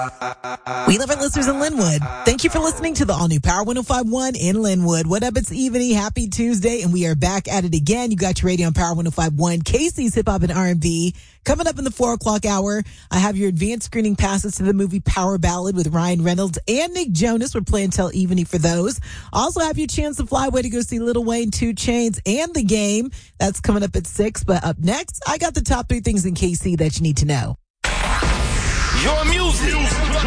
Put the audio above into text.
We love our listeners in Linwood. Thank you for listening to the all-new Power 105.1 in Linwood. What up? It's Evany. Happy Tuesday, and we are back at it again. You got your radio on Power 105.1, Casey's Hip Hop and R&B. Coming up in the 4 o'clock hour, I have your advanced screening passes to the movie Power Ballad with Ryan Reynolds and Nick Jonas. We're playing Tell Evany for those. Also have your chance to fly away to go see Lil Wayne, 2 Chainz, and The Game. That's coming up at 6. But up next, I got the top 3 things in KC that you need to know. Your music